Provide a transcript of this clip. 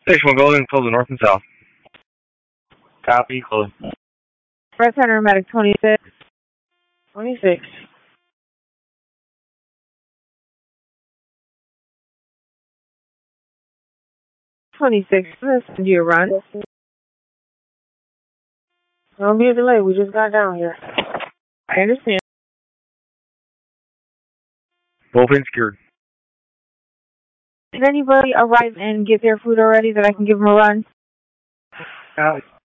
Station 1 Golden, close the north and south. Copy, close. Red Center, medic 26. 26. 26. Listen to your run. Don't be a delay. We just got down here. I understand. Both secured. Did anybody arrive and get their food already that I can give them a run?